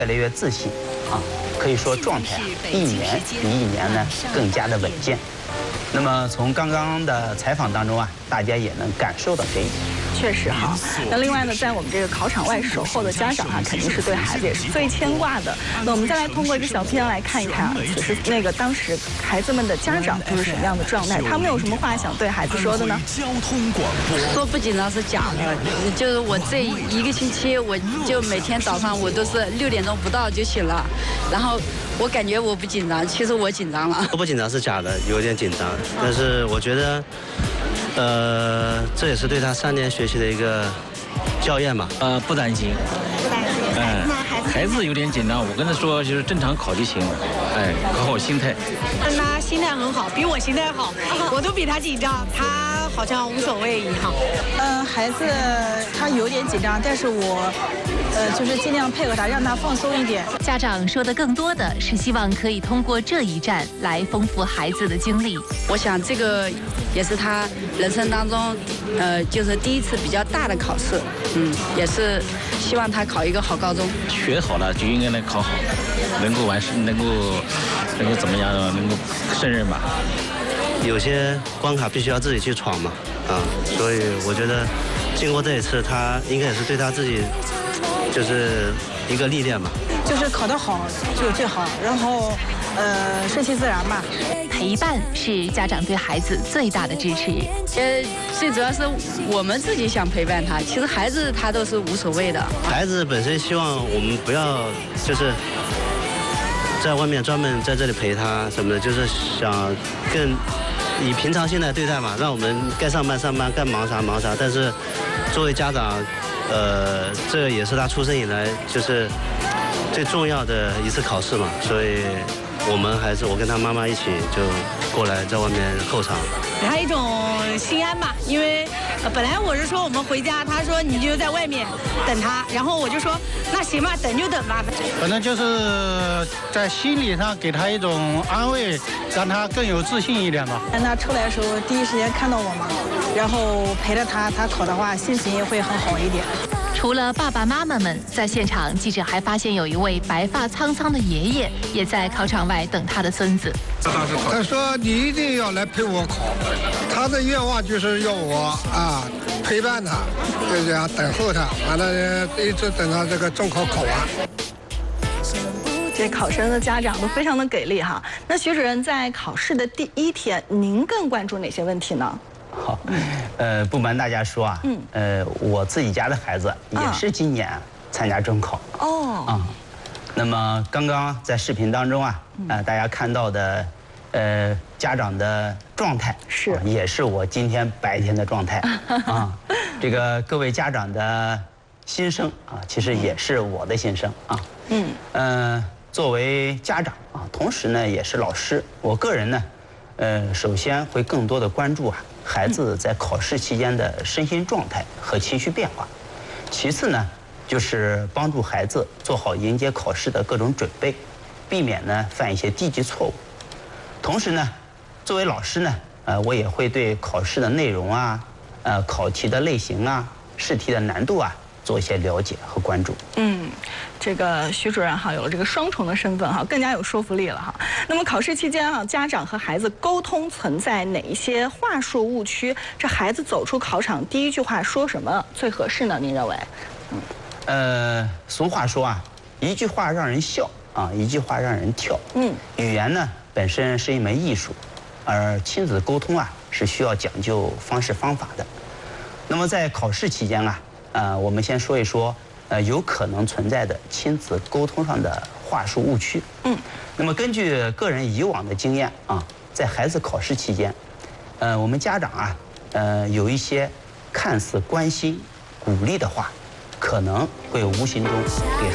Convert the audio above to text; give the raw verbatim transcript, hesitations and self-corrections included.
越来越自信啊，可以说状态啊一年比一年呢更加的稳健。那么从刚刚的采访当中啊，大家也能感受到这一点。 确实哈，那另外呢，在我们这个考场外守候的家长啊，肯定是对孩子也是最牵挂的。那我们再来通过这小片来看一看啊，此时那个当时孩子们的家长都是什么样的状态，他们有什么话想对孩子说的呢？ 交通广播说不紧张是假的，就是我这一个星期，我就每天早上我都是六点钟不到就醒了，然后我感觉我不紧张，其实我紧张了。 说不紧张是假的，有点紧张，但是我觉得。呃，这也是对他三年学习的一个校验嘛。 呃，不担心。 不担心。 嗯，孩子有点紧张，我跟他说就是正常考就行。哎，搞好心态。 他心态很好，比我心态好，我都比他紧张，他好像无所谓一样。 嗯，孩子他有点紧张，但是我，呃，就是尽量配合他，让他放松一点。 家长说的更多的是希望可以通过这一战来丰富孩子的经历。 我想这个也是他人生当中，呃，就是第一次比较大的考试，嗯，也是希望他考一个好高中。 学好了就应该能考好，能够完事，能够能够怎么样呢？能够胜任吧。 有些关卡必须要自己去闯嘛，啊，所以我觉得经过这一次，他应该也是对他自己就是一个历练嘛。 就是考得好就最好，然后呃顺其自然吧。 陪伴是家长对孩子最大的支持。 呃，最主要是我们自己想陪伴他，其实孩子他都是无所谓的。 孩子本身希望我们不要就是在外面专门在这里陪他什么的，就是想更以平常心来对待嘛，让我们该上班上班，该忙啥忙啥。但是作为家长，呃，这也是他出生以来就是最重要的一次考试嘛，所以我们还是我跟他妈妈一起就过来在外面候场， 给他一种心安吧，因为呃本来我是说我们回家，他说你就在外面等他，然后我就说那行吧，等就等吧。 可能就是在心理上给他一种安慰，让他更有自信一点吧。 让他出来的时候第一时间看到我嘛，然后陪着他，他考的话心情也会很好一点。 除了爸爸妈妈们，在现场记者还发现有一位白发苍苍的爷爷也在考场外等他的孙子。 他说你一定要来陪我考，他的愿望就是要我啊陪伴他，就这样等候他，完了一直等到这个中考考完。 这考生的家长都非常的给力哈。那徐主任在考试的第一天，您更关注哪些问题呢？ 好，呃，不瞒大家说啊，嗯，呃，我自己家的孩子也是今年参加中考。哦。啊，那么刚刚在视频当中啊，呃，大家看到的，呃，家长的状态是， 啊，也是我今天白天的状态啊。这个各位家长的心声啊，其实也是我的心声啊。嗯。呃，作为家长啊，同时呢也是老师，我个人呢，呃，首先会更多的关注啊。孩子在考试期间的身心状态和情绪变化，其次呢，就是帮助孩子做好迎接考试的各种准备，避免呢犯一些低级错误。同时呢，作为老师呢，呃，我也会对考试的内容啊，呃，考题的类型啊，试题的难度啊，做一些了解和关注。嗯， 这个徐主任哈有了这个双重的身份哈，更加有说服力了哈。那么考试期间啊，家长和孩子沟通存在哪一些话术误区？这孩子走出考场第一句话说什么最合适呢？您认为？ 嗯，呃，俗话说啊，一句话让人笑啊，一句话让人跳。嗯，语言呢本身是一门艺术，而亲子沟通啊是需要讲究方式方法的。那么在考试期间啊，呃，我们先说一说。呃，有可能存在的亲子沟通上的话术误区。嗯，那么根据个人以往的经验啊，在孩子考试期间，呃，我们家长啊，呃，有一些看似关心、鼓励的话，可能会无形中给